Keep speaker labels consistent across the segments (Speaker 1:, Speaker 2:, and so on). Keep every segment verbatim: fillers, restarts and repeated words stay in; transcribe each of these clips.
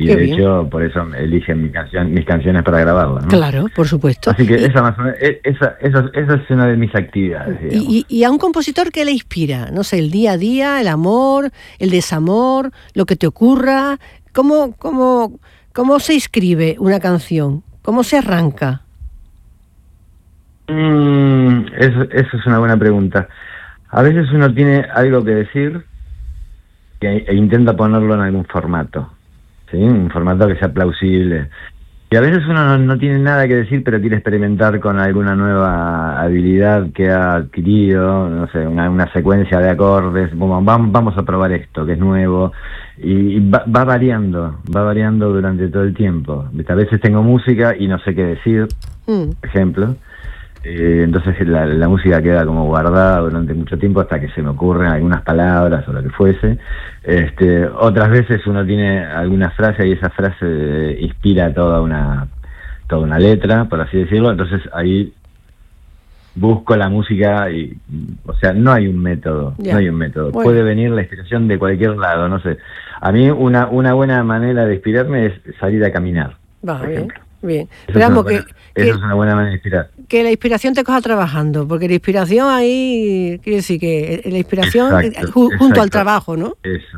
Speaker 1: y
Speaker 2: Qué
Speaker 1: de
Speaker 2: bien.
Speaker 1: hecho por eso eligen mi canción, mis canciones para grabarlas, ¿no?
Speaker 2: Claro, por supuesto.
Speaker 1: Así que
Speaker 2: Y,
Speaker 1: esa, más o menos, e- esa, esa, esa es una de mis actividades, digamos.
Speaker 2: y, y, y a un compositor, ¿qué le inspira? No sé, el día a día, el amor, el desamor, lo que te ocurra. ¿Cómo, cómo, cómo se escribe una canción? ¿Cómo se arranca?
Speaker 1: Mm, eso, eso es una buena pregunta. A veces uno tiene algo que decir e, e intenta ponerlo en algún formato, ¿sí? Un formato que sea plausible. Y a veces uno no, no tiene nada que decir, pero quiere experimentar con alguna nueva habilidad que ha adquirido, no sé, una, una secuencia de acordes. Bueno, vamos, vamos a probar esto, que es nuevo. Y, y va, va variando, va variando durante todo el tiempo. A veces tengo música y no sé qué decir,
Speaker 2: Mm.
Speaker 1: por ejemplo. Eh, entonces la, la música queda como guardada durante mucho tiempo hasta que se me ocurren algunas palabras o lo que fuese. Este, otras veces uno tiene alguna frase y esa frase eh, inspira toda una toda una letra, por así decirlo. Entonces ahí busco la música y, o sea, no hay un método,
Speaker 2: Ya.
Speaker 1: no hay un método.
Speaker 2: Bueno.
Speaker 1: Puede venir la inspiración de cualquier lado, no sé. A mí una una buena manera de inspirarme es salir a caminar,
Speaker 2: Va,
Speaker 1: por
Speaker 2: bien,
Speaker 1: ejemplo.
Speaker 2: bien.
Speaker 1: Eso
Speaker 2: Pero
Speaker 1: es una
Speaker 2: vamos,
Speaker 1: buena,
Speaker 2: que,
Speaker 1: eso
Speaker 2: que,
Speaker 1: es una buena manera de inspirar.
Speaker 2: que la inspiración te coja trabajando, porque la inspiración ahí, quiere decir que la inspiración
Speaker 1: Exacto,
Speaker 2: ju- junto al
Speaker 1: exacto.
Speaker 2: trabajo, ¿no?
Speaker 1: Eso,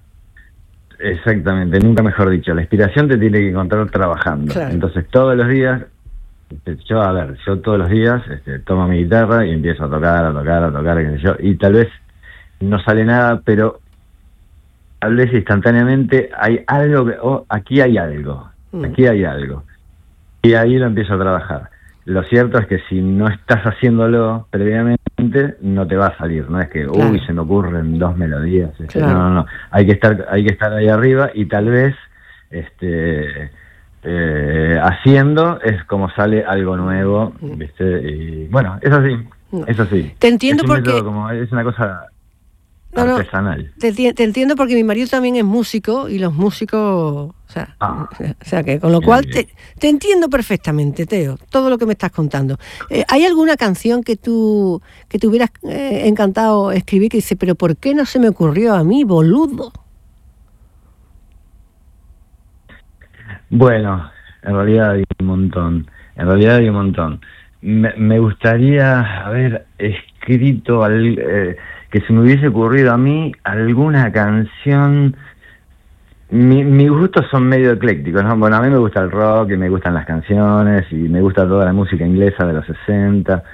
Speaker 1: exactamente, nunca mejor dicho. La inspiración te tiene que encontrar trabajando.
Speaker 2: Claro.
Speaker 1: Entonces todos los días, yo, a ver, yo todos los días este, tomo mi guitarra y empiezo a tocar, a tocar, a tocar, qué sé yo, y tal vez no sale nada, pero tal vez instantáneamente hay algo que, oh, aquí hay algo,
Speaker 2: Mm.
Speaker 1: aquí hay algo. Y ahí lo empiezo a trabajar. Lo cierto es que si no estás haciéndolo previamente, no te va a salir. No es que,
Speaker 2: Claro.
Speaker 1: uy, se me ocurren dos melodías. Este,
Speaker 2: Claro.
Speaker 1: No, no, no. Hay que estar, hay que estar ahí arriba y tal vez, este, eh, haciendo es como sale algo nuevo, ¿viste? Y bueno, es así,
Speaker 2: No.
Speaker 1: es así.
Speaker 2: Te entiendo
Speaker 1: Es un
Speaker 2: porque...
Speaker 1: método como, es una cosa
Speaker 2: No, no,
Speaker 1: artesanal.
Speaker 2: te, enti- te entiendo porque mi marido también es músico y los músicos, o sea,
Speaker 1: Ah,
Speaker 2: o sea que con lo
Speaker 1: bien,
Speaker 2: cual
Speaker 1: bien.
Speaker 2: te, te entiendo perfectamente, Teo, todo lo que me estás contando. Eh, ¿Hay alguna canción que tú que te hubieras eh, encantado escribir que dice, pero ¿por qué no se me ocurrió a mí, boludo?
Speaker 1: Bueno, en realidad hay un montón, en realidad hay un montón. Me, me gustaría haber escrito, al, eh, que se me hubiese ocurrido a mí alguna canción. Mi, mis gustos son medio eclécticos, ¿no? Bueno, a mí me gusta el rock y me gustan las canciones y me gusta toda la música inglesa de los sesenta,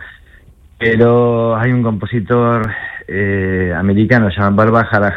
Speaker 1: pero hay un compositor eh, americano llamado Burt Bacharach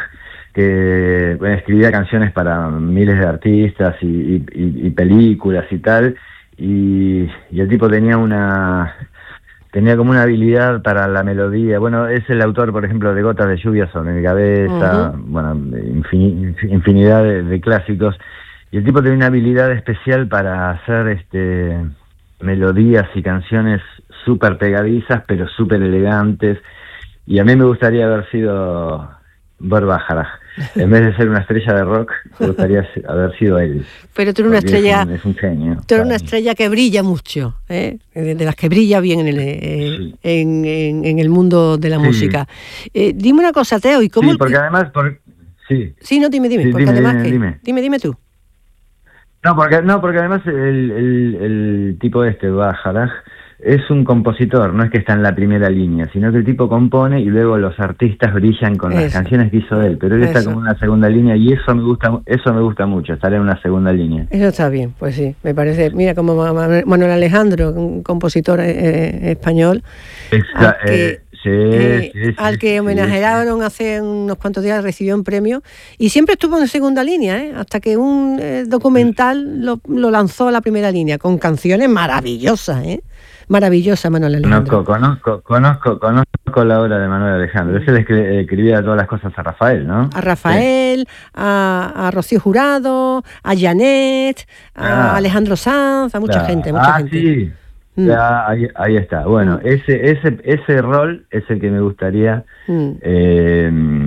Speaker 1: que bueno, escribía canciones para miles de artistas y, y, y, y películas y tal, y, y el tipo tenía una tenía como una habilidad para la melodía. Bueno, es el autor, por ejemplo, de Gotas de lluvia sobre mi cabeza,
Speaker 2: Ujú.
Speaker 1: bueno, infin, infinidad de, de clásicos, y el tipo tenía una habilidad especial para hacer este melodías y canciones súper pegadizas, pero súper elegantes, y a mí me gustaría haber sido Burt Bacharach. En vez de ser una estrella de rock, me gustaría haber sido él.
Speaker 2: Pero tú eres una
Speaker 1: Porque
Speaker 2: estrella,
Speaker 1: es un, es un genio.
Speaker 2: tú eres una
Speaker 1: Para mí.
Speaker 2: estrella que brilla mucho, ¿eh? de, de las que brilla bien en el, eh,
Speaker 1: Sí.
Speaker 2: en, en, en el mundo de la
Speaker 1: Sí.
Speaker 2: música. Eh, dime una cosa, Teo, ¿y cómo...?
Speaker 1: Sí,
Speaker 2: el-
Speaker 1: porque además... Por... Sí.
Speaker 2: Sí, no, dime, dime,
Speaker 1: Sí,
Speaker 2: porque
Speaker 1: dime,
Speaker 2: además
Speaker 1: dime,
Speaker 2: que...
Speaker 1: dime.
Speaker 2: Dime, dime tú.
Speaker 1: No, porque, no, porque además el, el, el tipo este, Bacharach, es un compositor, no es que está en la primera línea, sino que el tipo compone y luego los artistas brillan con las
Speaker 2: Eso.
Speaker 1: canciones que hizo él, pero él está
Speaker 2: Eso.
Speaker 1: como en una segunda línea y eso me gusta, eso me gusta mucho, estar en una segunda línea.
Speaker 2: Eso está bien, pues sí, me parece. Mira, como Ma- Ma- Manuel Alejandro, un compositor eh, eh, español,
Speaker 1: Esa,
Speaker 2: al que,
Speaker 1: eh, sí,
Speaker 2: eh,
Speaker 1: sí, sí,
Speaker 2: al que
Speaker 1: sí,
Speaker 2: homenajearon hace unos cuantos días, recibió un premio y siempre estuvo en segunda línea, ¿eh? Hasta que un eh, documental lo, lo lanzó a la primera línea, con canciones maravillosas, ¿eh? Maravillosa, Manuel Alejandro.
Speaker 1: Conozco, conozco, conozco, conozco la obra de Manuel Alejandro. Ese le escri- escribía todas las cosas a Rafael, ¿no?
Speaker 2: A Rafael, a, a Rocío Jurado, a Janet, a
Speaker 1: Ah,
Speaker 2: Alejandro Sanz, a mucha
Speaker 1: claro.
Speaker 2: gente, mucha
Speaker 1: Ah,
Speaker 2: gente.
Speaker 1: sí.
Speaker 2: Mm,
Speaker 1: Ya, ahí, ahí está. Bueno,
Speaker 2: mm,
Speaker 1: ese, ese, ese rol es el que me gustaría
Speaker 2: mm.
Speaker 1: eh,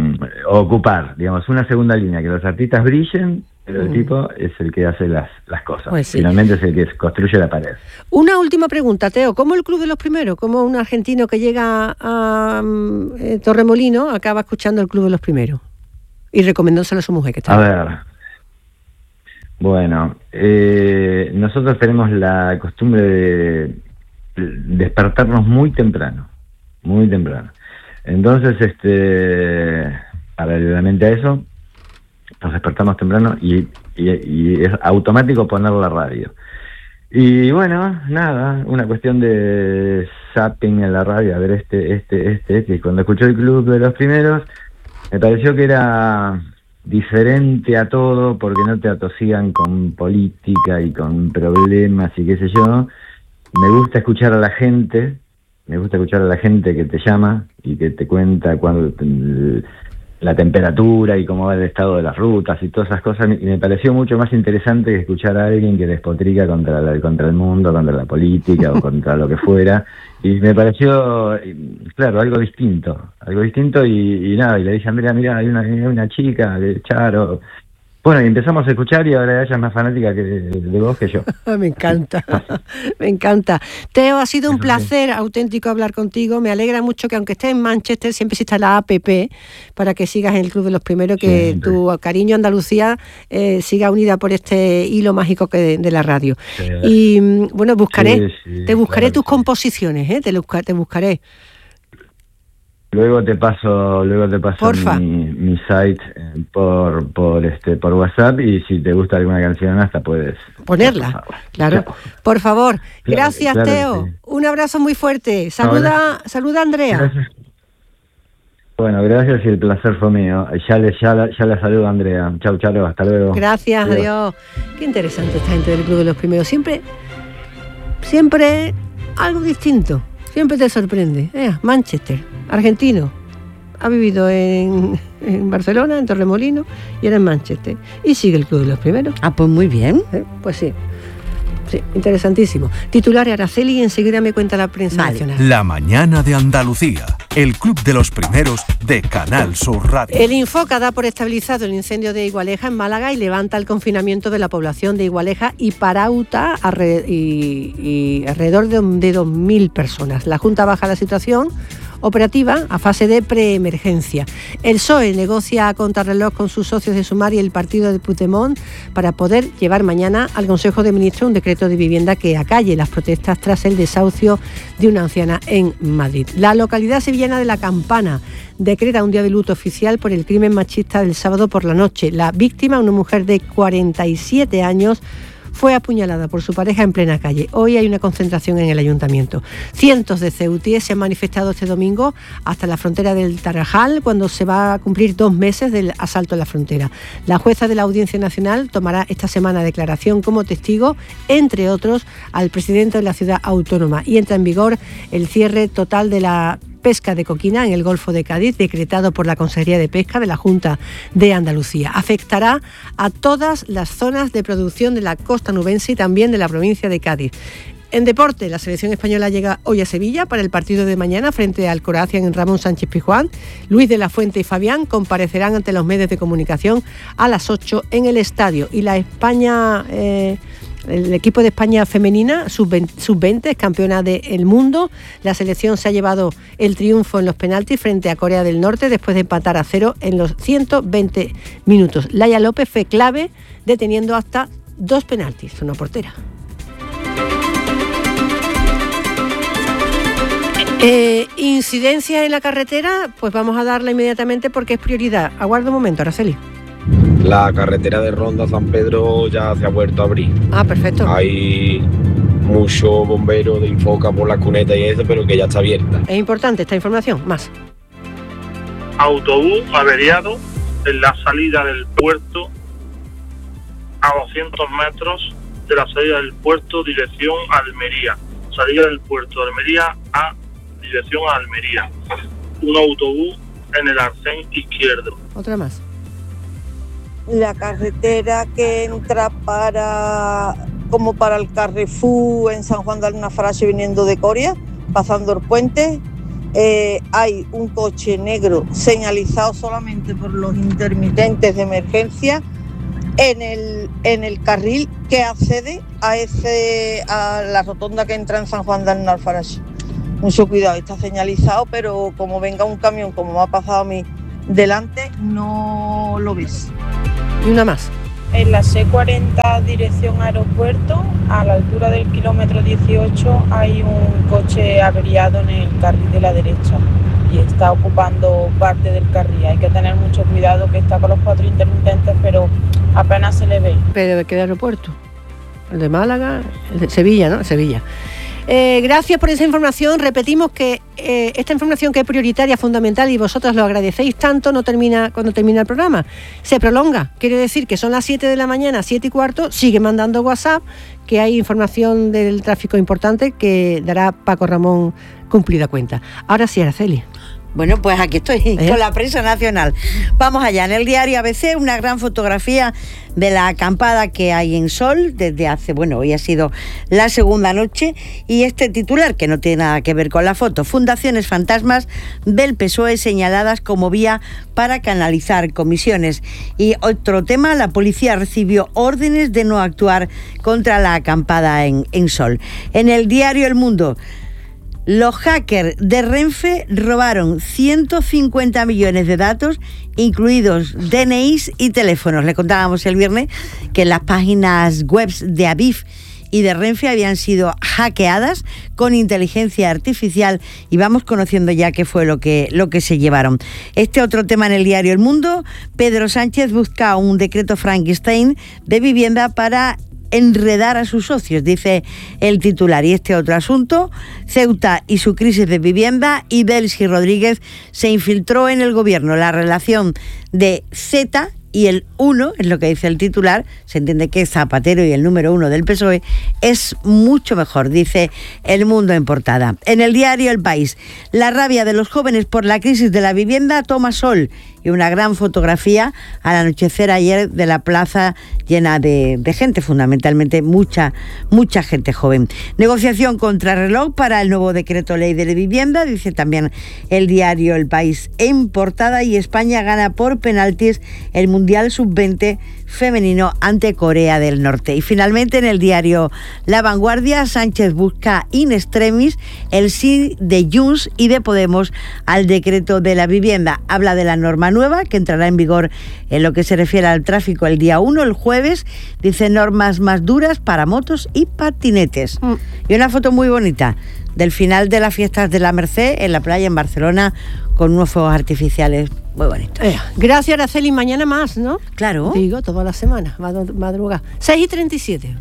Speaker 1: ocupar, digamos, una segunda línea, que los artistas brillen, pero el
Speaker 2: Mm.
Speaker 1: tipo es el que hace las, las cosas.
Speaker 2: Pues sí.
Speaker 1: Finalmente es el que construye la pared.
Speaker 2: Una última pregunta, Teo. ¿Cómo el Club de los Primeros, como un argentino que llega a um, eh, Torremolino, acaba escuchando el Club de los Primeros? Y recomendándoselo a su mujer, que está
Speaker 1: A
Speaker 2: ahí.
Speaker 1: ver. Bueno, eh, nosotros tenemos la costumbre de despertarnos muy temprano, muy temprano. Entonces, este, paralelamente a eso, nos despertamos temprano y, y, y es automático poner la radio. Y bueno, nada, una cuestión de zapping en la radio, a ver este, este, este, este. Y cuando escuché el Club de los Primeros, me pareció que era diferente a todo, porque no te atosigan con política y con problemas y qué sé yo. Me gusta escuchar a la gente, me gusta escuchar a la gente que te llama y que te cuenta cuando la temperatura y cómo va el estado de las rutas y todas esas cosas, y me pareció mucho más interesante que escuchar a alguien que despotrica contra, la, contra el mundo, contra la política o contra lo que fuera, y me pareció, claro, algo distinto, algo distinto y, y nada, y le dije a Andrea, mira, hay una, hay una chica de Charo. Bueno, y empezamos a escuchar y ahora ella es más fanática que de, de vos que yo.
Speaker 2: Me encanta, me encanta. Teo, ha sido un placer auténtico hablar contigo. Me alegra mucho que aunque estés en Manchester, siempre exista la app para que sigas en el Club de los Primeros, que siempre. Tu cariño a Andalucía eh, siga unida por este hilo mágico que de, de la radio. Sí, y bueno, buscaré, sí, sí, te buscaré claro, tus sí. composiciones, ¿eh? te, te buscaré.
Speaker 1: Luego te paso, luego te paso mi, mi site eh, por por este por WhatsApp, y si te gusta alguna canción hasta puedes
Speaker 2: ponerla. Claro, por favor. Claro, gracias, claro, Teo. Sí. Un abrazo muy fuerte. Saluda, no, saluda a Andrea.
Speaker 1: Gracias. Bueno, gracias y el placer fue mío. Ya le ya la, ya la saludo a Andrea. Chau, Charo, hasta luego.
Speaker 2: Gracias, adiós. adiós. Qué interesante esta gente del Club de los Primeros. Siempre siempre algo distinto. Siempre te sorprende. Eh, Manchester, argentino. Ha vivido en, en Barcelona, en Torremolinos, y ahora en Manchester. Y sigue el Club de los Primeros.
Speaker 3: Ah, pues muy bien.
Speaker 2: Eh, pues sí. Sí, interesantísimo. Titular Araceli y enseguida me cuenta la prensa vale. nacional.
Speaker 4: La mañana de Andalucía. El Club de los Primeros de Canal Sur Radio.
Speaker 2: El Infoca da por estabilizado el incendio de Igualeja en Málaga y levanta el confinamiento de la población de Igualeja y Parauta arre- y, y alrededor de, de dos mil personas. La Junta baja la situación operativa a fase de preemergencia. El P S O E negocia a contrarreloj con sus socios de Sumar y el partido de Puigdemont para poder llevar mañana al Consejo de Ministros un decreto de vivienda que acalle las protestas tras el desahucio de una anciana en Madrid. La localidad sevillana de La Campana decreta un día de luto oficial por el crimen machista del sábado por la noche. La víctima, una mujer de cuarenta y siete años, fue apuñalada por su pareja en plena calle. Hoy hay una concentración en el ayuntamiento. Cientos de ceutíes se han manifestado este domingo hasta la frontera del Tarajal, cuando se va a cumplir dos meses del asalto a la frontera. La jueza de la Audiencia Nacional tomará esta semana declaración como testigo, entre otros, al presidente de la ciudad autónoma, y entra en vigor el cierre total de la pesca de coquina en el Golfo de Cádiz, decretado por la Consejería de Pesca de la Junta de Andalucía. Afectará a todas las zonas de producción de la costa nubense y también de la provincia de Cádiz. En deporte, la selección española llega hoy a Sevilla para el partido de mañana frente al Croacia en Ramón Sánchez Pizjuán. Luis de la Fuente y Fabián comparecerán ante los medios de comunicación a las ocho en el estadio. Y la España... Eh, El equipo de España femenina, sub veinte, es campeona del mundo. La selección se ha llevado el triunfo en los penaltis frente a Corea del Norte después de empatar a cero en los ciento veinte minutos. Laia López fue clave deteniendo hasta dos penaltis, una portera. Eh, incidencia en la carretera, pues vamos a darla inmediatamente porque es prioridad. Aguarda un momento, Araceli.
Speaker 5: La carretera de Ronda San Pedro ya se ha vuelto a abrir.
Speaker 2: Ah, perfecto.
Speaker 5: Hay mucho bombero de Infoca por la cuneta y eso, pero que ya está abierta.
Speaker 2: Es importante esta información, más.
Speaker 6: Autobús averiado en la salida del puerto a doscientos metros de la salida del puerto dirección Almería. Salida del puerto de Almería a dirección a Almería. Un autobús en el arcén izquierdo.
Speaker 2: Otra más.
Speaker 7: La carretera que entra para como para el Carrefour en San Juan de Alnafarache viniendo de Coria, pasando el puente, eh, hay un coche negro señalizado solamente por los intermitentes de emergencia en el en el carril que accede a ese a la rotonda que entra en San Juan de Alnafarache. Mucho cuidado, está señalizado, pero como venga un camión, como me ha pasado a mí delante, no lo ves.
Speaker 2: Y una más.
Speaker 3: en la C cuarenta dirección aeropuerto, a la altura del kilómetro dieciocho, hay un coche averiado en el carril de la derecha y está ocupando parte del carril. Hay que tener mucho cuidado, que está con los cuatro intermitentes, pero apenas se le ve.
Speaker 2: ¿Pero de qué aeropuerto? ¿El de Málaga? El de Sevilla, ¿no? Sevilla. Eh, gracias por esa información. Repetimos que eh, esta información, que es prioritaria, fundamental, y vosotros lo agradecéis tanto, no termina cuando termina el programa. Se prolonga. Quiere decir que son las siete de la mañana, siete y cuarto. Sigue mandando WhatsApp, que hay información del tráfico importante que dará Paco Ramón cumplida cuenta. Ahora sí, Araceli.
Speaker 8: Bueno, pues aquí estoy,
Speaker 2: ¿Eh?
Speaker 8: con la prensa nacional. Vamos allá, en el diario A B C, una gran fotografía de la acampada que hay en Sol desde hace, bueno, hoy ha sido la segunda noche, y este titular, que no tiene nada que ver con la foto: fundaciones fantasmas del P S O E señaladas como vía para canalizar comisiones. Y otro tema, la policía recibió órdenes de no actuar contra la acampada en, en Sol. En el diario El Mundo, los hackers de Renfe robaron ciento cincuenta millones de datos, incluidos D N Is y teléfonos. Le contábamos el viernes que las páginas web de Adif y de Renfe habían sido hackeadas con inteligencia artificial, y vamos conociendo ya qué fue lo que, lo que se llevaron. Este otro tema en el diario El Mundo: Pedro Sánchez busca un decreto Frankenstein de vivienda para enredar a sus socios, dice el titular. Y este otro asunto: Ceuta y su crisis de vivienda, y Delcy Rodríguez se infiltró en el gobierno. La relación de Z y el uno, es lo que dice el titular, se entiende que es Zapatero y el número uno del P S O E, es mucho mejor, dice El Mundo en portada. En el diario El País, la rabia de los jóvenes por la crisis de la vivienda toma sol, y una gran fotografía al anochecer ayer de la plaza llena de, de gente, fundamentalmente mucha, mucha gente joven. Negociación contrarreloj para el nuevo decreto ley de la vivienda, dice también el diario El País en portada, y España gana por penaltis el Mundial sub veinte femenino ante Corea del Norte. Y finalmente en el diario La Vanguardia, Sánchez busca in extremis el sí de Junts y de Podemos al decreto de la vivienda. Habla de la norma nueva que entrará en vigor en lo que se refiere al tráfico el día uno, el jueves. Dice normas más duras para motos y patinetes. Mm. Y una foto muy bonita del final de las fiestas de la Merced en la playa en Barcelona, con unos fuegos artificiales muy bonitos.
Speaker 2: Eh, gracias, Araceli. Mañana más, ¿no?
Speaker 8: Claro.
Speaker 2: Digo, toda la semana, madrugada. seis y treinta y siete.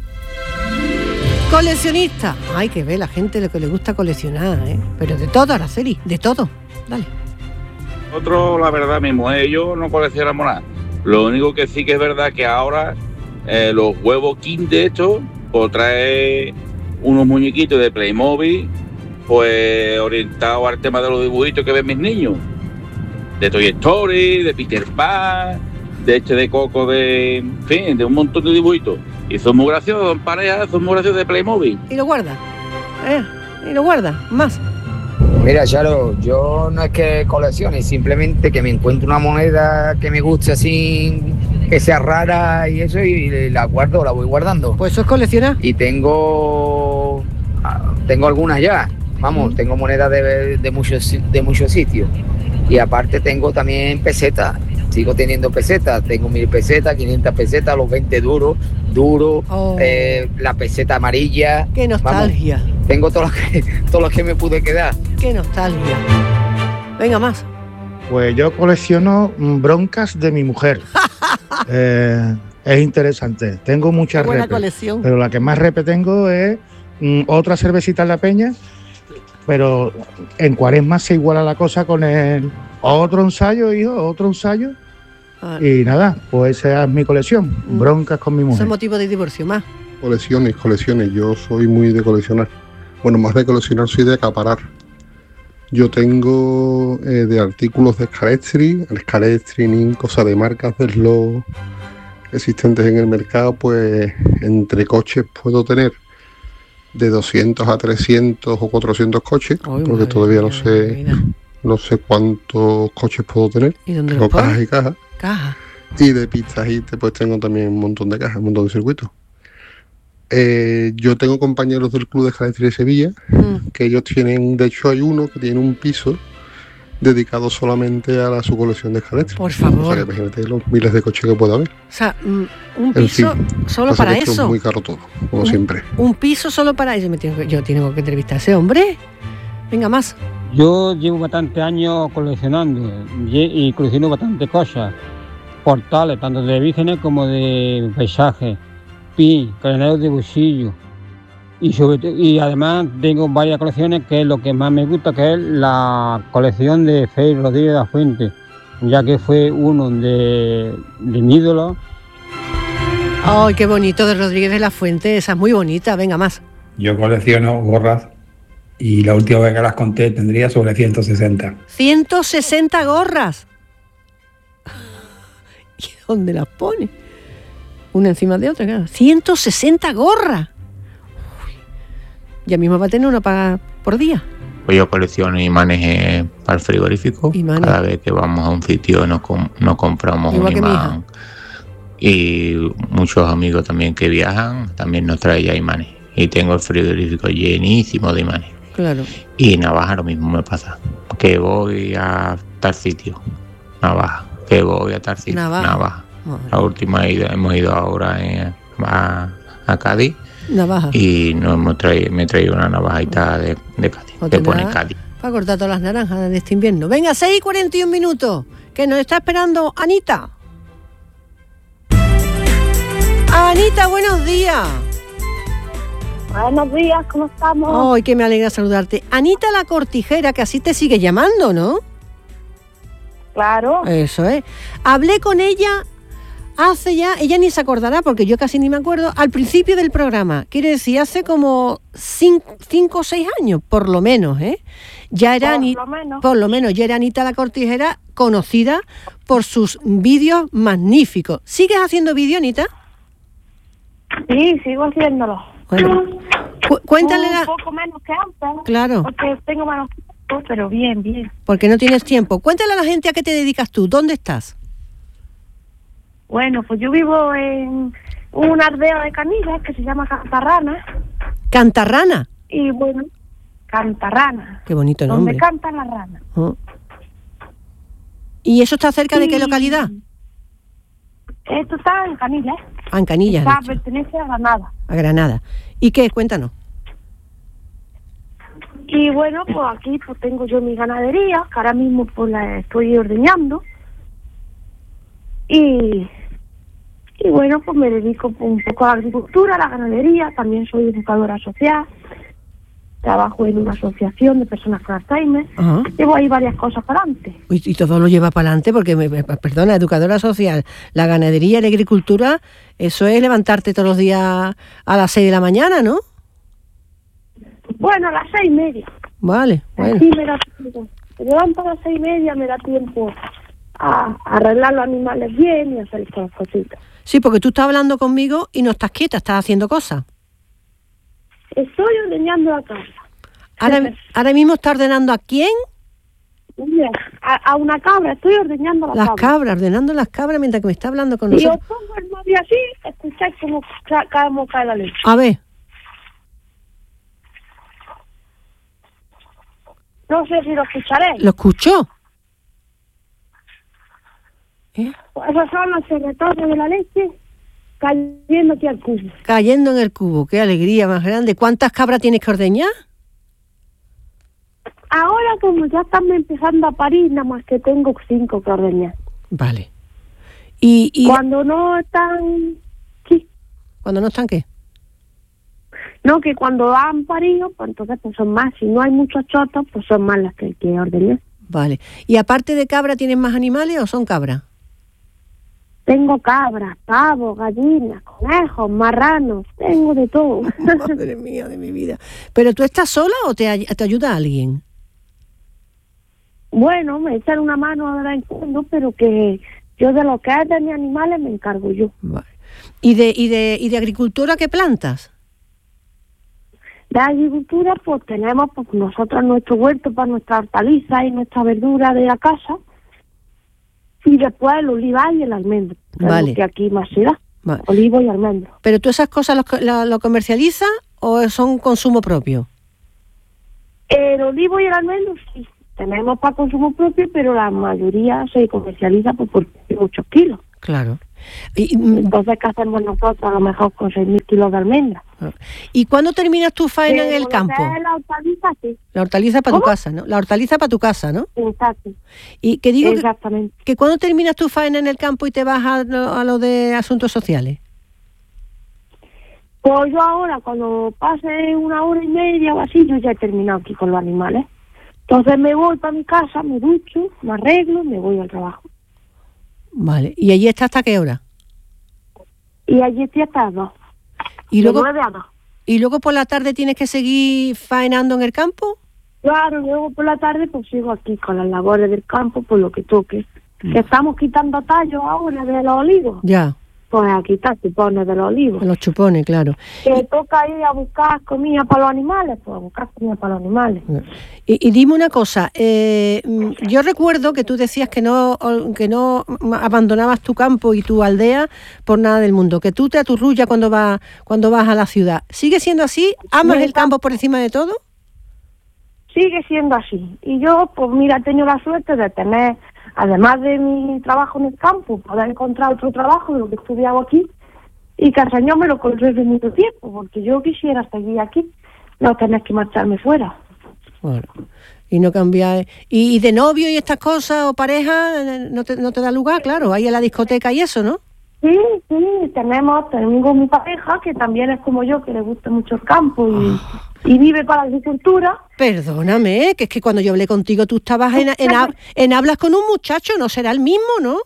Speaker 2: Coleccionista. Ay, que ve la gente lo que le gusta coleccionar, ¿eh? Pero de todo, Araceli, de todo. Dale.
Speaker 9: Nosotros, la verdad, mi mujer y yo no coleccionamos nada. Lo único que sí que es verdad que ahora eh, los huevos King de estos, pues trae unos muñequitos de Playmobil, pues orientados al tema de los dibujitos que ven mis niños. De Toy Story, de Peter Pan, de este de Coco, de, en fin, de un montón de dibujitos. Y son muy graciosos, son parejas, son muy graciosos de Playmobil.
Speaker 2: Y lo guarda, eh, y lo guarda, más.
Speaker 10: Mira, Charo, yo no es que coleccione, simplemente que me encuentro una moneda que me guste así, que sea rara y eso, y la guardo, la voy guardando.
Speaker 2: Pues eso es coleccionar.
Speaker 10: Y tengo tengo algunas ya, vamos, mm. tengo monedas de, de muchos de muchos sitios. Y aparte tengo también pesetas, sigo teniendo pesetas, tengo mil pesetas, quinientas pesetas, los veinte duros, duros, oh. eh, la peseta amarilla.
Speaker 2: ¡Qué nostalgia!
Speaker 10: Vamos, tengo todos los que, todos los que me pude quedar.
Speaker 2: ¡Qué nostalgia! Venga, más.
Speaker 11: Pues yo colecciono broncas de mi mujer. eh, es interesante. Tengo muchas
Speaker 2: buena
Speaker 11: repes,
Speaker 2: colección.
Speaker 11: Pero la que más repe tengo es mm, otra cervecita en la Peña. Pero en Cuaresma se iguala la cosa con el otro ensayo, hijo, otro ensayo. Ah. Y nada, pues esa es mi colección, mm. broncas con mi mujer.
Speaker 2: ¿Es motivo de divorcio más?
Speaker 12: Colecciones, colecciones. Yo soy muy de coleccionar. Bueno, más de coleccionar, soy de acaparar. Yo tengo eh, de artículos de Scarestri, el Scarestri, cosas de marcas de los existentes en el mercado, pues entre coches puedo tener de doscientos a trescientos o cuatrocientos coches, Oy, porque todavía no sé mira. no sé cuántos coches puedo tener.
Speaker 2: ¿Y dónde
Speaker 12: tengo cajas y cajas.
Speaker 2: Caja.
Speaker 12: Y de pistas y pues tengo también un montón de cajas, un montón de circuitos. Eh, yo tengo compañeros del Club de Scarestri de Sevilla, mm. que ellos tienen, de hecho hay uno que tiene un piso dedicado solamente a la, su colección de escalestri.
Speaker 2: Por favor.
Speaker 12: O sea, que imagínate los miles de coches que pueda haber.
Speaker 2: O sea, un
Speaker 12: En
Speaker 2: piso
Speaker 12: fin,
Speaker 2: solo
Speaker 12: pasa
Speaker 2: para
Speaker 12: que esto
Speaker 2: eso.
Speaker 12: Es muy caro todo, como
Speaker 2: un,
Speaker 12: siempre.
Speaker 2: Un piso solo para eso. Me tengo que- yo tengo que entrevistar a ese hombre. Venga, más.
Speaker 13: Yo llevo bastantes años coleccionando y y colecciono bastantes cosas, portales, tanto de vírgenes como de paisajes, pin, cadeneros de bolsillo. Y, sobre to- y además tengo varias colecciones, que es lo que más me gusta, que es la colección de Félix Rodríguez de la Fuente, ya que fue uno de, de mis ídolos.
Speaker 2: Ay, qué bonito, de Rodríguez de la Fuente. Esa es muy bonita. Venga, más.
Speaker 14: Yo colecciono gorras y la última vez que las conté tendría sobre ciento sesenta.
Speaker 2: ciento sesenta gorras. ¿Y dónde las pone? Una encima de otra, claro. ciento sesenta gorras. Uy. Ya mismo va a tener una para, por día.
Speaker 15: Pues yo colecciono imanes eh, para el frigorífico.
Speaker 2: Imanes.
Speaker 15: Cada vez que vamos a un sitio nos, com- nos compramos
Speaker 2: Igual
Speaker 15: un
Speaker 2: que mi
Speaker 15: imán. Y muchos amigos también que viajan también nos traen ya imanes. Y tengo el frigorífico llenísimo de imanes.
Speaker 2: Claro.
Speaker 15: Y navaja lo mismo me pasa. Que voy a tal sitio, navaja. Que voy a tal sitio,
Speaker 2: Navaja.
Speaker 15: navaja.
Speaker 2: Madre.
Speaker 15: La última ida- hemos ido ahora eh, a, a Cádiz
Speaker 2: Navaja.
Speaker 15: y nos hemos traído, me he traído una navajita de, de Cádiz.
Speaker 2: O
Speaker 15: Que pone
Speaker 2: tendrá
Speaker 15: Cádiz.
Speaker 2: Para cortar todas las naranjas de este invierno. Venga, seis y cuarenta y un minutos. Que nos está esperando Anita. Anita, buenos días.
Speaker 16: Buenos días, ¿cómo estamos?
Speaker 2: Ay, que me alegra saludarte. Anita la Cortijera, que así te sigue llamando, ¿no?
Speaker 16: Claro.
Speaker 2: Eso es. Hablé con ella hace ya, ella ni se acordará porque yo casi ni me acuerdo, al principio del programa. Quiere decir, hace como cinco, cinco o seis años, por lo menos, ¿eh? Ya era
Speaker 16: Por
Speaker 2: Ani-
Speaker 16: lo menos.
Speaker 2: por lo menos, ya era Anita la Cortijera, conocida por sus vídeos magníficos. ¿Sigues haciendo vídeo, Anita?
Speaker 16: Sí, sigo haciéndolo.
Speaker 2: Bueno, cu- cuéntale
Speaker 16: Un
Speaker 2: la-
Speaker 16: poco menos que antes.
Speaker 2: Claro.
Speaker 16: Porque tengo menos tiempo, pero bien, bien.
Speaker 2: porque no tienes tiempo. Cuéntale a la gente a qué te dedicas tú, ¿dónde estás?
Speaker 16: Bueno, pues yo vivo en una aldea de Canillas que se llama Cantarrana.
Speaker 2: Cantarrana.
Speaker 16: Y bueno, Cantarrana.
Speaker 2: Qué bonito
Speaker 16: Donde
Speaker 2: nombre.
Speaker 16: cantan las ranas.
Speaker 2: Oh. ¿Y eso está cerca de qué
Speaker 16: Y-
Speaker 2: localidad?
Speaker 16: Esto está en Canillas.
Speaker 2: Ah, en Canillas,
Speaker 16: Está,
Speaker 2: has dicho.
Speaker 16: pertenece a Granada.
Speaker 2: A Granada. ¿Y qué? Cuéntanos.
Speaker 16: Y bueno, pues aquí pues tengo yo mi ganadería, que ahora mismo pues la estoy ordeñando. Y, y bueno, pues me dedico pues, un poco a la agricultura, a la ganadería, también soy educadora social, trabajo en una asociación de personas con Alzheimer,
Speaker 2: Ajá.
Speaker 16: llevo ahí varias cosas para adelante.
Speaker 2: Y, y todo lo lleva para adelante porque, me, me- perdona, educadora social, la ganadería y la agricultura, eso es levantarte todos los días a las seis de la mañana, ¿no?
Speaker 16: Bueno, a las seis y media.
Speaker 2: Vale, bueno.
Speaker 16: Así me da tiempo. Me levanto a las seis y media, me da tiempo a, a arreglar los animales bien y hacer estas cositas.
Speaker 2: Sí, porque tú estás hablando conmigo y no estás quieta, estás haciendo cosas.
Speaker 16: Estoy ordeñando la casa.
Speaker 2: Ahora, ahora mismo está ordenando a quién?
Speaker 16: Mira, a, a una cabra, estoy ordeñando la
Speaker 2: Las
Speaker 16: cabra.
Speaker 2: cabras, ordenando las cabras mientras que me está hablando con
Speaker 16: Y os
Speaker 2: nosotros.
Speaker 16: pongo el móvil así, escucháis cómo, ca- cómo cae la leche.
Speaker 2: A ver,
Speaker 16: No sé si lo escucharéis.
Speaker 2: ¿lo escuchó?
Speaker 16: Pues esos son los retornos de la leche cayendo aquí al cubo.
Speaker 2: Cayendo en el cubo, qué alegría más grande. ¿Cuántas cabras tienes que ordeñar?
Speaker 16: Ahora como ya están empezando a parir, nada más que tengo cinco que ordeñar.
Speaker 2: Vale. Y, y
Speaker 16: Cuando no están...
Speaker 2: ¿Cuándo no están qué?
Speaker 16: No, que cuando han parido, pues entonces pues son más. Si no hay muchos chotos, pues son más las que hay que ordeñar.
Speaker 2: Vale. ¿Y aparte de cabra tienes más animales o son cabras?
Speaker 16: Tengo cabras, pavos, gallinas, conejos, marranos, tengo de todo.
Speaker 2: Madre mía de mi vida. ¿Pero tú estás sola o te, ay- te ayuda alguien?
Speaker 16: Bueno, me echan una mano ahora en cuando, pero que yo de lo que es de mis animales me encargo yo.
Speaker 2: Vale. ¿Y de, y de, y de agricultura qué plantas?
Speaker 16: De agricultura, pues tenemos pues nosotros nuestro huerto para nuestra hortaliza y nuestra verdura de la casa. Y después el olivar y el almendro. que es
Speaker 2: Vale.
Speaker 16: lo que aquí más se da.
Speaker 2: Vale.
Speaker 16: Olivo y almendro.
Speaker 2: ¿Pero tú esas cosas lo, lo, lo comercializas o son consumo propio?
Speaker 16: El olivo y el almendro sí. tenemos para consumo propio, pero la mayoría se comercializa por, por muchos kilos.
Speaker 2: Claro.
Speaker 16: Y, Entonces, ¿qué hacemos nosotros a lo mejor con seis mil kilos de almendras?
Speaker 2: ¿Y cuándo terminas tu faena
Speaker 16: Pero
Speaker 2: en el
Speaker 16: lo
Speaker 2: campo?
Speaker 16: que es la hortaliza, sí.
Speaker 2: La hortaliza para tu
Speaker 16: ¿Cómo?
Speaker 2: casa, ¿no? La hortaliza para tu casa, ¿no?
Speaker 16: Exacto.
Speaker 2: Y que digo que,
Speaker 16: Exactamente.
Speaker 2: que cuando terminas tu faena en el campo y te vas a lo, a lo de asuntos sociales.
Speaker 16: Pues yo ahora, cuando pase una hora y media o así, yo ya he terminado aquí con los animales. Entonces me voy para mi casa, me ducho, me arreglo, me voy al trabajo.
Speaker 2: Vale. ¿Y allí está hasta qué hora?
Speaker 16: Y allí estoy hasta las dos.
Speaker 2: Y
Speaker 16: De
Speaker 2: luego,
Speaker 16: nueve a dos.
Speaker 2: ¿Y luego por la tarde tienes que seguir faenando en el campo?
Speaker 16: Claro, luego por la tarde pues sigo aquí con las labores del campo, por lo que toque. Que estamos quitando tallos ahora de los olivos.
Speaker 2: Ya.
Speaker 16: Pues a quitar chupones de los olivos.
Speaker 2: Los chupones, claro.
Speaker 16: Que toca ir a buscar comida para los animales, pues a buscar comida para los animales.
Speaker 2: Y, y dime una cosa, eh, yo recuerdo que tú decías que no que no abandonabas tu campo y tu aldea por nada del mundo, que tú te aturrullas cuando vas cuando vas a la ciudad. ¿Sigue siendo así? ¿Amas el campo por encima de todo?
Speaker 16: Sigue siendo así. Y yo, pues mira, he tenido la suerte de tener, además de mi trabajo en el campo, poder encontrar otro trabajo de lo que he estudiado aquí y que el Señor me lo conserve mucho tiempo, porque yo quisiera seguir aquí, no tener que marcharme fuera.
Speaker 2: Bueno, y no cambiar. ¿Y, y de novio y estas cosas o pareja no te, no te da lugar? Claro, ahí en la discoteca y eso, ¿no?
Speaker 16: Sí, sí, tenemos, tengo mi pareja que también es como yo, que le gusta mucho el campo y, y vive para la agricultura.
Speaker 2: Perdóname, que es que cuando yo hablé contigo tú estabas en, en, en hablas con un muchacho, ¿no será el mismo, no?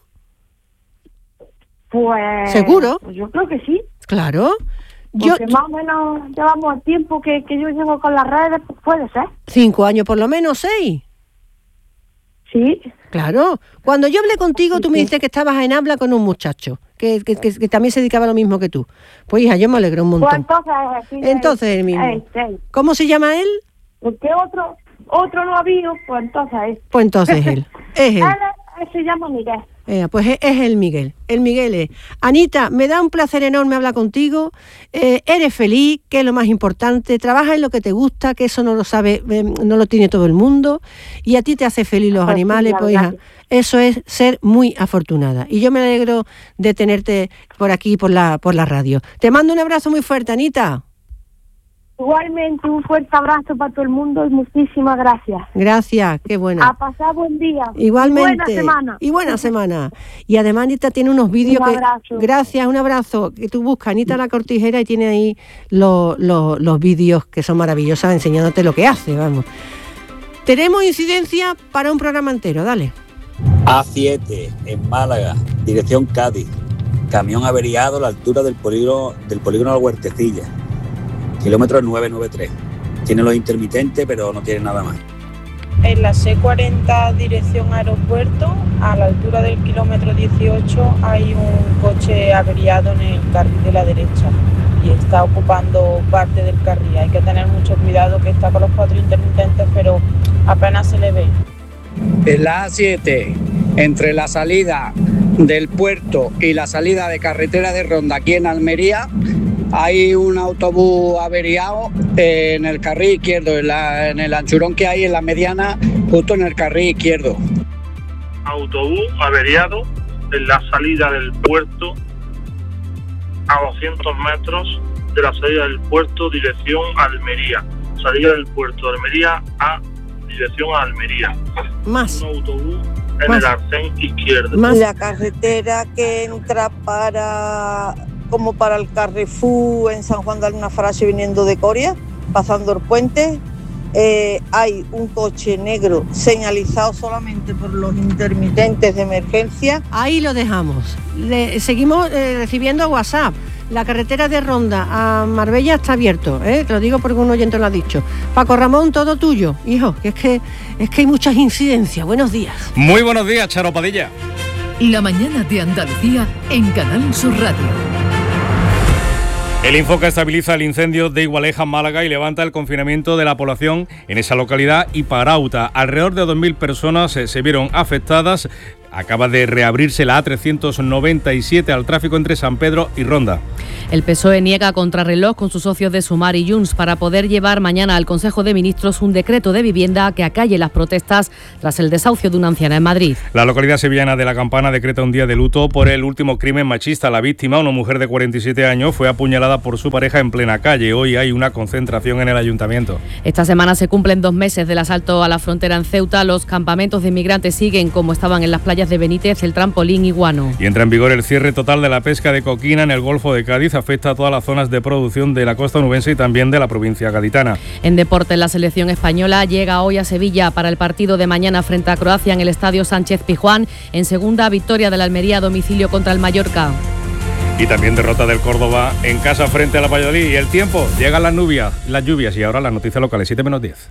Speaker 16: Pues...
Speaker 2: ¿Seguro?
Speaker 16: Pues yo creo que sí.
Speaker 2: Claro. Yo,
Speaker 16: Porque más o menos llevamos el tiempo que, que yo llevo con las redes, pues puede ser.
Speaker 2: Cinco años por lo menos, seis.
Speaker 16: Sí.
Speaker 2: Claro. Cuando yo hablé contigo, tú me dijiste que estabas en habla con un muchacho, que, que, que, que también se dedicaba a lo mismo que tú. Pues hija, yo me alegro un montón.
Speaker 16: Pues entonces... Sí,
Speaker 2: entonces el mismo.
Speaker 16: Es, es.
Speaker 2: ¿Cómo se llama él?
Speaker 16: Porque otro otro no ha habido, pues entonces es.
Speaker 2: Pues entonces él. Es él.
Speaker 16: Él, él se llama Miguel.
Speaker 2: Eh, pues es, es el Miguel. El Miguel es. Anita, me da un placer enorme hablar contigo. Eh, eres feliz, que es lo más importante. Trabajas en lo que te gusta, que eso no lo sabe, eh, no lo tiene todo el mundo. Y a ti te hace feliz los
Speaker 16: Pues
Speaker 2: animales,
Speaker 16: sí,
Speaker 2: pues hija. Eso es ser muy afortunada. Y yo me alegro de tenerte por aquí, por la, por la radio. Te mando un abrazo muy fuerte, Anita.
Speaker 16: Igualmente, un fuerte abrazo para todo el mundo y muchísimas gracias.
Speaker 2: Gracias, qué buena.
Speaker 16: A pasar buen día.
Speaker 2: Igualmente.
Speaker 16: Y buena semana.
Speaker 2: Y buena semana. Y además Anita tiene unos vídeos
Speaker 16: Un
Speaker 2: que...
Speaker 16: abrazo.
Speaker 2: Gracias, un abrazo. Que tú buscas Anita La Cortijera y tiene ahí los, los, los vídeos que son maravillosos enseñándote lo que hace, vamos. Tenemos incidencia para un programa entero, dale.
Speaker 17: A siete, en Málaga, dirección Cádiz. Camión averiado a la altura del polígono, del polígono de Huertecilla. Kilómetro nueve noventa y tres. Tiene los intermitentes, pero no tiene nada más.
Speaker 3: En la C cuarenta, dirección aeropuerto, a la altura del kilómetro dieciocho, hay un coche averiado en el carril de la derecha y está ocupando parte del carril. Hay que tener mucho cuidado, que está con los cuatro intermitentes, pero apenas se le ve.
Speaker 18: En la A siete, entre la salida del puerto y la salida de carretera de Ronda aquí en Almería, hay un autobús averiado en el carril izquierdo, en, la, en el anchurón que hay en la mediana, justo en el carril izquierdo.
Speaker 6: Autobús averiado en la salida del puerto a doscientos metros de la salida del puerto, dirección Almería. Salida del puerto de Almería a dirección a Almería.
Speaker 2: Más.
Speaker 6: Un autobús en
Speaker 2: Más.
Speaker 6: el arcén izquierdo.
Speaker 7: La carretera que entra para como para el Carrefour en San Juan de Alnafarache viniendo de Coria, pasando el puente, eh, hay un coche negro señalizado solamente por los intermitentes de emergencia.
Speaker 2: Ahí lo dejamos. Le, seguimos eh, recibiendo WhatsApp. La carretera de Ronda a Marbella está abierto, ¿eh? Te lo digo porque un oyente lo ha dicho. Paco Ramón, todo tuyo, hijo, que es que es que hay muchas incidencias. Buenos días.
Speaker 19: Muy buenos días, Charo Padilla.
Speaker 20: La mañana de Andalucía en Canal Sur Radio.
Speaker 19: El Infoca estabiliza el incendio de Igualeja, Málaga, y levanta el confinamiento de la población en esa localidad y Parauta. Alrededor de dos mil personas se, se vieron afectadas. acaba de reabrirse la A trescientos noventa y siete al tráfico entre San Pedro y Ronda.
Speaker 21: El P S O E niega contrarreloj con sus socios de Sumar y Junts para poder llevar mañana al Consejo de Ministros un decreto de vivienda que acalle las protestas tras el desahucio de una anciana en Madrid.
Speaker 19: La localidad sevillana de La Campana decreta un día de luto por el último crimen machista. La víctima, una mujer de cuarenta y siete años, fue apuñalada por su pareja en plena calle. Hoy hay una concentración en el ayuntamiento.
Speaker 21: Esta semana se cumplen dos meses del asalto a la frontera en Ceuta. Los campamentos de inmigrantes siguen como estaban en las playas de Benítez, El Trampolín y Guano.
Speaker 19: Y entra en vigor el cierre total de la pesca de coquina en el Golfo de Cádiz. Afecta a todas las zonas de producción de la costa onubense y también de la provincia gaditana.
Speaker 21: En deporte, la selección española llega hoy a Sevilla para el partido de mañana frente a Croacia en el Estadio Sánchez Pizjuán. En segunda, victoria del Almería a domicilio contra el Mallorca.
Speaker 19: Y también derrota del Córdoba en casa frente a la Valladolid. Y el tiempo, llegan las lluvias, las lluvias y ahora las noticias locales, siete menos diez.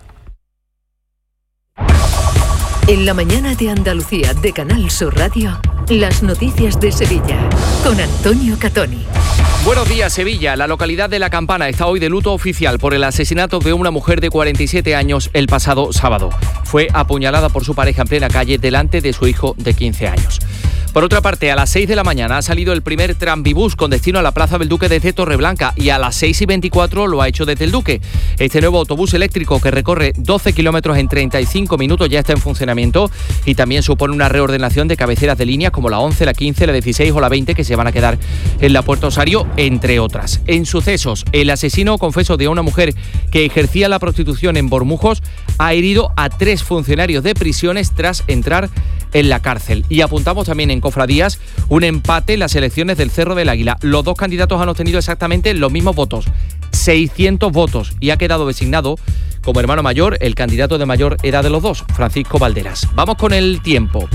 Speaker 20: En la mañana de Andalucía de Canal Sur Radio, las noticias de Sevilla con Antonio Catoni.
Speaker 22: Buenos días, Sevilla. La localidad de La Campana está hoy de luto oficial por el asesinato de una mujer de cuarenta y siete años el pasado sábado. Fue apuñalada por su pareja en plena calle delante de su hijo de quince años. Por otra parte, a las seis de la mañana ha salido el primer tranvibús con destino a la Plaza del Duque desde Torreblanca y a las seis y veinticuatro lo ha hecho desde el Duque. Este nuevo autobús eléctrico que recorre doce kilómetros en treinta y cinco minutos ya está en funcionamiento y también supone una reordenación de cabeceras de líneas como la once, la quince, la dieciséis o la veinte que se van a quedar en la Puerta Osario, entre otras. En sucesos, el asesino confeso de una mujer que ejercía la prostitución en Bormujos ha herido a tres funcionarios de prisiones tras entrar en la cárcel. Y apuntamos también en Cofradías un empate en las elecciones del Cerro del Águila. Los dos candidatos han obtenido exactamente los mismos votos, seiscientos votos, y ha quedado designado como hermano mayor el candidato de mayor edad de los dos, Francisco Valderas. Vamos con el tiempo,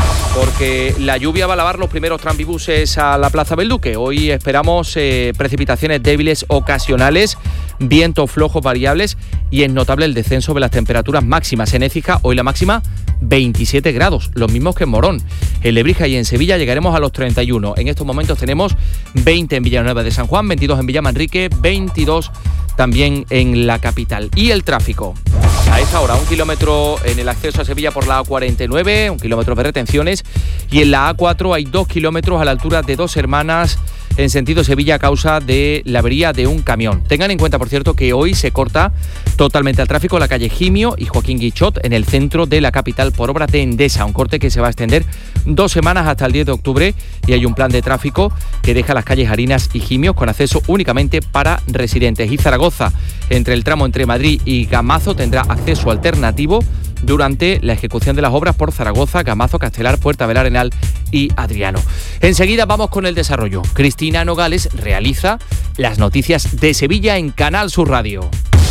Speaker 22: porque la lluvia va a lavar los primeros tranvibuses a la Plaza del Duque. Hoy esperamos eh, precipitaciones débiles ocasionales, vientos flojos variables y es notable el descenso de las temperaturas máximas. En Écija hoy la máxima veintisiete grados, los mismos que en Morón. En Lebrija y en Sevilla llegaremos a los treinta y uno. En estos momentos tenemos veinte en Villanueva de San Juan, veintidós en Villamanrique, veintidós también en la capital. Y el tráfico. A esta hora, un kilómetro en el acceso a Sevilla por la A cuarenta y nueve, un kilómetro de retenciones, y en la A cuatro hay dos kilómetros a la altura de Dos Hermanas en sentido Sevilla a causa de la avería de un camión. Tengan en cuenta, por cierto, que hoy se corta totalmente el tráfico la calle Gimio y Joaquín Guichot en el centro de la capital por obra de Endesa, un corte que se va a extender dos semanas hasta el diez de octubre y hay un plan de tráfico que deja las calles Harinas y Gimios con acceso únicamente para residentes. Y Zaragoza, entre el tramo entre Madrid y Gamazo, tendrá acceso alternativo durante la ejecución de las obras por Zaragoza, Gamazo, Castelar, Puerta del Arenal y Adriano. Enseguida vamos con el desarrollo. Cristina Nogales realiza las noticias de Sevilla en Canal Sur Radio.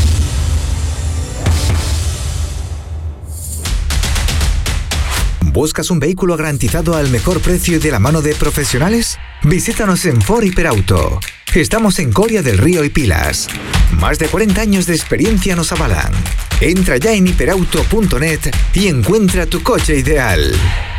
Speaker 23: ¿Buscas un vehículo garantizado al mejor precio y de la mano de profesionales? Visítanos en Ford Hiperauto. Estamos en Coria del Río y Pilas. Más de cuarenta años de experiencia nos avalan. Entra ya en hiperauto punto net y encuentra tu coche ideal.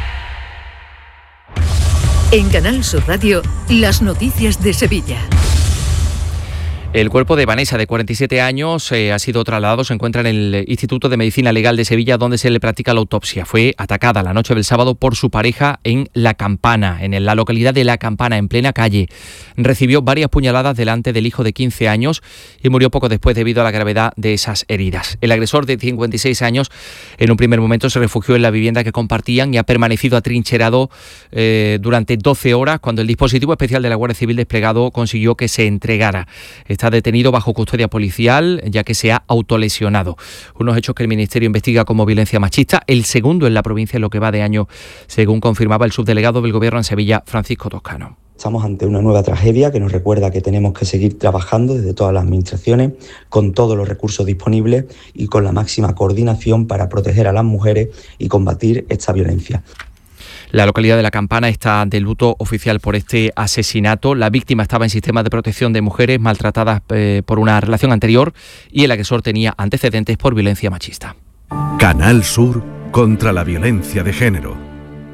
Speaker 20: En Canal Sur Radio, las noticias de Sevilla.
Speaker 22: El cuerpo de Vanessa, de cuarenta y siete años, eh, ha sido trasladado, se encuentra en el Instituto de Medicina Legal de Sevilla, donde se le practica la autopsia. Fue atacada la noche del sábado por su pareja en La Campana, en la localidad de La Campana, en plena calle. Recibió varias puñaladas delante del hijo de quince años y murió poco después debido a la gravedad de esas heridas. El agresor, de cincuenta y seis años, en un primer momento se refugió en la vivienda que compartían y ha permanecido atrincherado eh, durante doce horas, cuando el dispositivo especial de la Guardia Civil desplegado consiguió que se entregara. Está detenido bajo custodia policial, ya que se ha autolesionado. Unos hechos que el Ministerio investiga como violencia machista, el segundo en la provincia en lo que va de año, según confirmaba el subdelegado del Gobierno en Sevilla, Francisco Toscano.
Speaker 24: Estamos ante una nueva tragedia que nos recuerda que tenemos que seguir trabajando desde todas las administraciones, con todos los recursos disponibles y con la máxima coordinación para proteger a las mujeres y combatir esta violencia.
Speaker 22: La localidad de La Campana está de luto oficial por este asesinato. La víctima estaba en sistema de protección de mujeres maltratadas eh, por una relación anterior y el agresor tenía antecedentes por violencia machista.
Speaker 4: Canal Sur contra la violencia de género.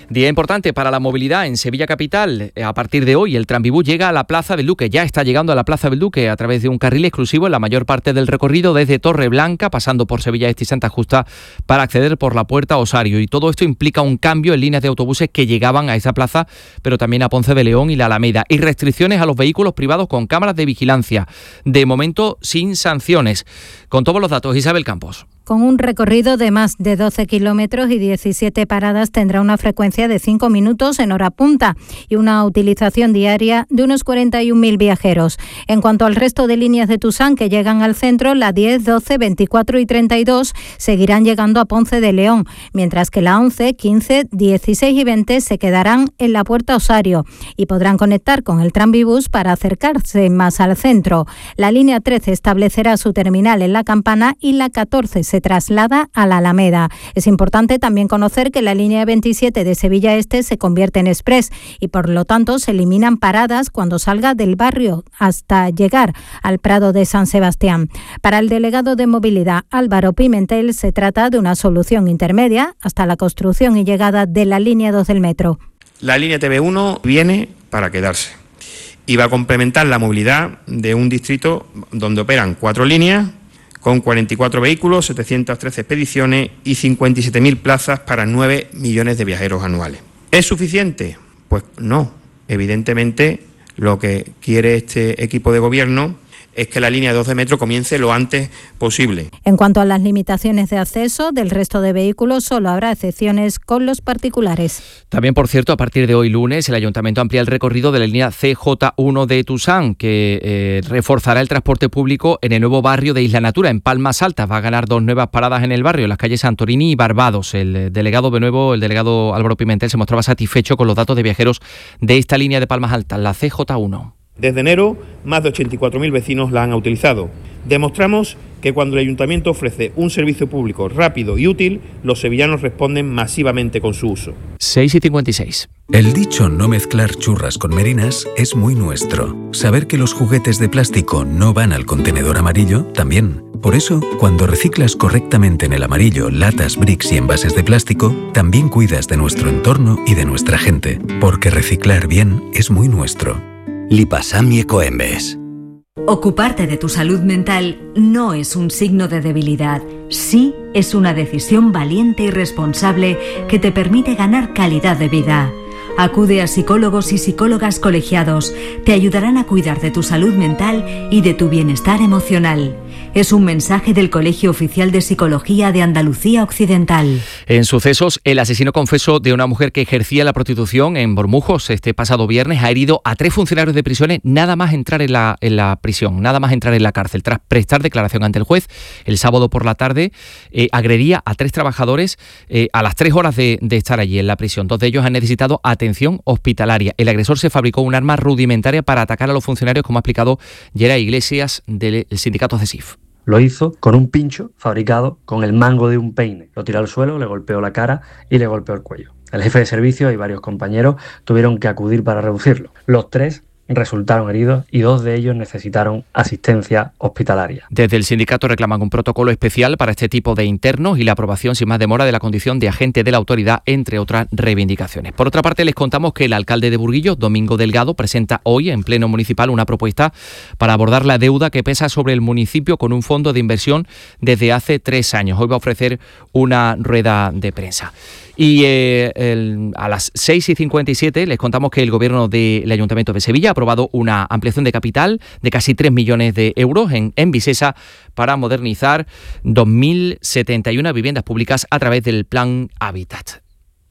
Speaker 22: Día importante para la movilidad en Sevilla Capital. A partir de hoy el Tranvibús llega a la Plaza del Duque. Ya está llegando a la Plaza del Duque a través de un carril exclusivo en la mayor parte del recorrido desde Torreblanca, pasando por Sevilla Este y Santa Justa para acceder por la Puerta Osario. Y todo esto implica un cambio en líneas de autobuses que llegaban a esa plaza, pero también a Ponce de León y la Alameda. Y restricciones a los vehículos privados con cámaras de vigilancia. De momento sin sanciones. Con todos los datos, Isabel Campos.
Speaker 1: Con un recorrido de más de doce kilómetros y diecisiete paradas, tendrá una frecuencia de cinco minutos en hora punta y una utilización diaria de unos cuarenta y un mil viajeros. En cuanto al resto de líneas de Tusán que llegan al centro, la diez, doce, veinticuatro y treinta y dos seguirán llegando a Ponce de León, mientras que la once, quince, dieciséis y veinte se quedarán en la Puerta Osario y podrán conectar con el Tranvibús para acercarse más al centro. La línea trece establecerá su terminal en la Campana y la catorce se traslada a la Alameda. Es importante también conocer que la línea veintisiete de Sevilla Este se convierte en express y por lo tanto se eliminan paradas cuando salga del barrio hasta llegar al Prado de San Sebastián. Para el delegado de Movilidad Álvaro Pimentel se trata de una solución intermedia hasta la construcción y llegada de la línea dos del metro.
Speaker 5: La línea T V uno viene para quedarse y va a complementar la movilidad de un distrito donde operan cuatro líneas con cuarenta y cuatro vehículos, setecientas trece expediciones y cincuenta y siete mil plazas para nueve millones de viajeros anuales. ¿Es suficiente? Pues no. Evidentemente, lo que quiere este equipo de gobierno es que la línea dos de metro comience lo antes posible.
Speaker 1: En cuanto a las limitaciones de acceso del resto de vehículos, solo habrá excepciones con los particulares.
Speaker 22: También, por cierto, a partir de hoy lunes, el Ayuntamiento amplía el recorrido de la línea C J uno de Tusán, que eh, reforzará el transporte público en el nuevo barrio de Isla Natura, en Palmas Altas. Va a ganar dos nuevas paradas en el barrio, en las calles Santorini y Barbados. El delegado de nuevo, el delegado Álvaro Pimentel, se mostraba satisfecho con los datos de viajeros de esta línea de Palmas Altas, la C J uno.
Speaker 5: Desde enero, más de ochenta y cuatro mil vecinos la han utilizado. Demostramos que cuando el Ayuntamiento ofrece un servicio público rápido y útil, los sevillanos responden masivamente con su uso.
Speaker 22: seis y cincuenta y seis.
Speaker 23: El dicho no mezclar churras con merinas es muy nuestro. Saber que los juguetes de plástico no van al contenedor amarillo, también. Por eso, cuando reciclas correctamente en el amarillo latas, bricks y envases de plástico, también cuidas de nuestro entorno y de nuestra gente. Porque reciclar bien es muy nuestro.
Speaker 8: Lipasam y Ecoembes.
Speaker 9: Ocuparte de tu salud mental no es un signo de debilidad, sí es una decisión valiente y responsable que te permite ganar calidad de vida. Acude a psicólogos y psicólogas colegiados, te ayudarán a cuidar de tu salud mental y de tu bienestar emocional. Es un mensaje del Colegio Oficial de Psicología de Andalucía Occidental.
Speaker 22: En sucesos, el asesino confeso de una mujer que ejercía la prostitución en Bormujos este pasado viernes ha herido a tres funcionarios de prisiones nada más entrar en la, en la prisión, nada más entrar en la cárcel. Tras prestar declaración ante el juez, el sábado por la tarde eh, agredía a tres trabajadores eh, a las tres horas de, de estar allí en la prisión. Dos de ellos han necesitado atención hospitalaria. El agresor se fabricó un arma rudimentaria para atacar a los funcionarios, como ha explicado Yera Iglesias del sindicato CESIF.
Speaker 25: Lo hizo con un pincho fabricado con el mango de un peine. Lo tiró al suelo, le golpeó la cara y le golpeó el cuello. El jefe de servicio y varios compañeros tuvieron que acudir para reducirlo. Los tres resultaron heridos y dos de ellos necesitaron asistencia hospitalaria.
Speaker 22: Desde el sindicato reclaman un protocolo especial para este tipo de internos y la aprobación sin más demora de la condición de agente de la autoridad, entre otras reivindicaciones. Por otra parte, les contamos que el alcalde de Burguillo, Domingo Delgado, presenta hoy en pleno municipal una propuesta para abordar la deuda que pesa sobre el municipio con un fondo de inversión desde hace tres años. Hoy va a ofrecer una rueda de prensa. Y eh, el, a las seis y cincuenta y siete les contamos que el Gobierno del Ayuntamiento de Sevilla ha aprobado una ampliación de capital de casi tres millones de euros en, en Visesa para modernizar dos mil setenta y una viviendas públicas a través del Plan Habitat.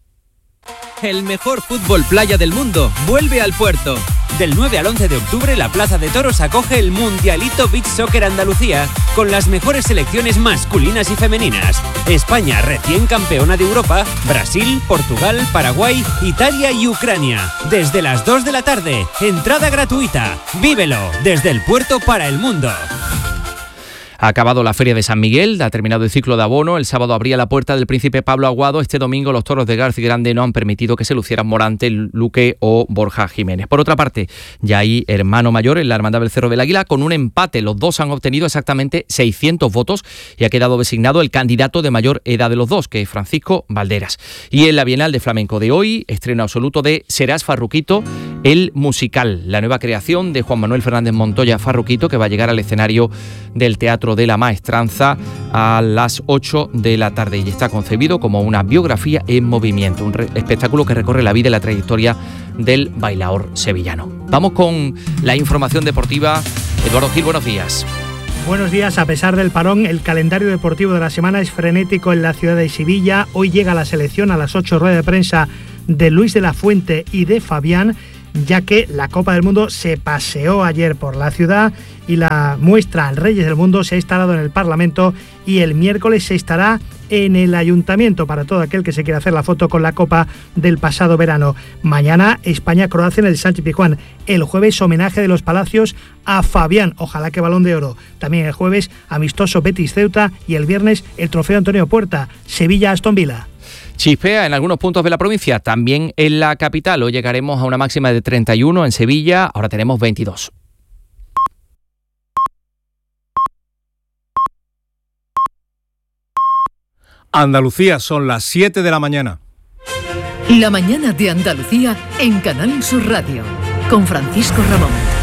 Speaker 26: El mejor fútbol playa del mundo vuelve al Puerto. Del nueve al once de octubre, la Plaza de Toros acoge el Mundialito Beach Soccer Andalucía con las mejores selecciones masculinas y femeninas. España, recién campeona de Europa, Brasil, Portugal, Paraguay, Italia y Ucrania. Desde las dos de la tarde, entrada gratuita. Vívelo desde el Puerto para el mundo.
Speaker 22: Ha acabado la Feria de San Miguel, ha terminado el ciclo de abono. El sábado abría la puerta del Príncipe Pablo Aguado. Este domingo los toros de García Grande no han permitido que se lucieran Morante, Luque o Borja Jiménez. Por otra parte, ya hay hermano mayor en la Hermandad del Cerro del Águila con un empate. Los dos han obtenido exactamente seiscientos votos y ha quedado designado el candidato de mayor edad de los dos, que es Francisco Valderas. Y en la Bienal de Flamenco de hoy, estreno absoluto de Serás Farruquito, el musical, la nueva creación de Juan Manuel Fernández Montoya Farruquito, que va a llegar al escenario del Teatro de la Maestranza a las ocho de la tarde y está concebido como una biografía en movimiento, un re- espectáculo que recorre la vida y la trayectoria del bailaor sevillano. Vamos con la información deportiva. Eduardo Gil, buenos días.
Speaker 10: Buenos días. A pesar del parón, el calendario deportivo de la semana es frenético en la ciudad de Sevilla. Hoy llega la selección a las ocho, rueda de prensa de Luis de la Fuente y de Fabián, ya que la Copa del Mundo se paseó ayer por la ciudad y la muestra al Reyes del Mundo se ha instalado en el Parlamento y el miércoles se estará en el Ayuntamiento para todo aquel que se quiera hacer la foto con la Copa del pasado verano. Mañana España-Croacia en el Sánchez Pizjuán. El jueves homenaje de los Palacios a Fabián, ojalá que Balón de Oro. También el jueves amistoso Betis-Ceuta y el viernes el trofeo Antonio Puerta, Sevilla-Aston Villa.
Speaker 22: Chispea en algunos puntos de la provincia, también en la capital. Hoy llegaremos a una máxima de treinta y uno en Sevilla, ahora tenemos veintidós.
Speaker 11: Andalucía, son las siete de la mañana.
Speaker 20: La mañana de Andalucía en Canal Sur Radio, con Francisco Ramón.